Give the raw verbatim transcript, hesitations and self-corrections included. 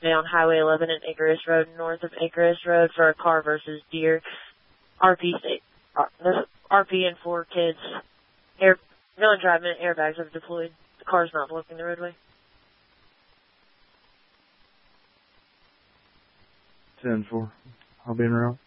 on Highway eleven and Icarus Road, north of Icarus Road, for a car versus deer. R P state. There's R P and four kids. Air, no drive-in airbags have deployed. The car's not blocking the roadway. ten four. I'll be in route.